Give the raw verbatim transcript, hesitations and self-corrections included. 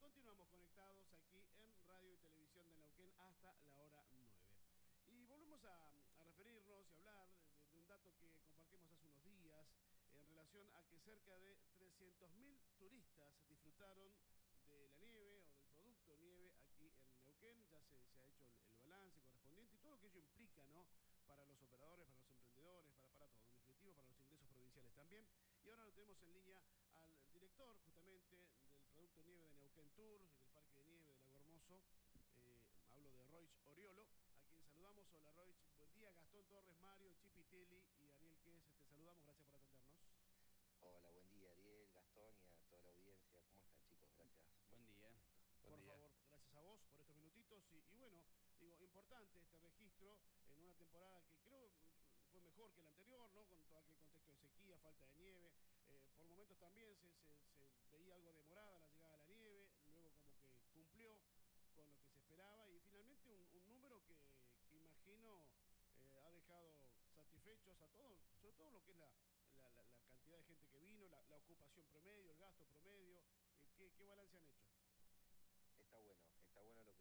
continuamos conectados aquí en Radio y Televisión de Neuquén hasta la hora nueve. Y volvemos a, a referirnos y hablar de, de un dato que compartimos hace unos días en relación a que cerca de trescientos mil turistas disfrutaron de la nieve o del producto nieve aquí en Neuquén. Ya se, se ha hecho el, el balance correspondiente y todo lo que ello implica, ¿no?, para los operadores, para los emprendedores, para, para todo, en definitivo, para los ingresos provinciales también. Y ahora lo tenemos en línea al director, justamente, del Producto Nieve de Neuquén Tour y del Parque de Nieve de Lago Hermoso. Eh, hablo de Roich Oriolo, a quien saludamos. Hola, Roich, buen día. Gastón Torres, Mario, Chipitelli y Ariel Ques, te saludamos, gracias por atendernos. Hola, buen día, Ariel, Gastón y a toda la audiencia. ¿Cómo están, chicos? Gracias por Buen el día. momento. Buen Por día. favor, gracias a vos por estos minutitos y, y bueno, digo, importante este registro en una temporada que creo fue mejor que la anterior, ¿no? Con todo aquel contexto de sequía, falta de nieve, eh, por momentos también se, se, se veía algo demorada la llegada de la nieve, luego como que cumplió con lo que se esperaba y finalmente un, un número que, que imagino eh, ha dejado satisfechos a todos, sobre todo lo que es la, la, la, la cantidad de gente que vino, la, la ocupación promedio, el gasto promedio, eh, ¿qué, qué balance han hecho? Está bueno, está bueno lo